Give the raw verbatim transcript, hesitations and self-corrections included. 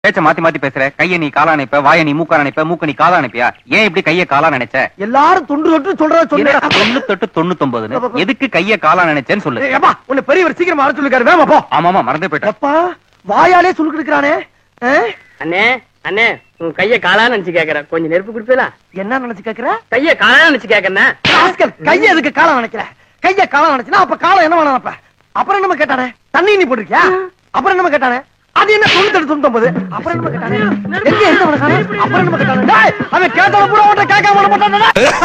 பேச்ச மாத்தி மாத்தி பேசுற. கைய நீ காலா நினைப்ப, வாய நீ மூக்கா நினைப்ப, மூக்க நீ காலா நினைப்பியா? ஏன் இப்படி கைய காலா நினைச்ச? எல்லாரும் தொன்று தொட்டு சொல்றத சொன்னேன். தொண்ணூத்தெட்டு தொண்ணூத்தொன்பது எதுக்கு கைய காலா நினைச்சேன்னு சொல்லு. ஏப்பா உன்னை பெரியவர் சீக்கிரம் வர சொல்லிருக்காரு. வேமா போ. ஆமாமா மறந்தே போயிட்டேன். அப்பா வாயாலே சொல்லி கொடுக்கறானே. அண்ணே அண்ணே உன் கைய காலா நினைச்சு கேக்குற, கொஞ்சம் நெருப்பு குடுப்பீங்களா? என்ன நினைச்சு கேக்குற? கைய காலா நினைச்சு கேக்குறேன். கைய எதுக்கு காலம் நினைக்கிற? கைய காலம் நினைச்சுனா அப்ப காலம் என்ன வேணும்? அப்ப அப்புறம் என்னமா கேட்டானே? தண்ணி நீ போட்டிருக்கியா? அப்புறம் என்னமா கேட்டானே? அது என்ன தொண்ணூத்தெட்டு தொண்ணூத்தொன்பது? அப்புறம் என்னமா கேட்டானே? எங்க எந்த அப்புறம் என்னமா கேட்டானே? அவன் கேட்டாலும் கூட அவன்கிட்ட கேட்காம மாட்டானே.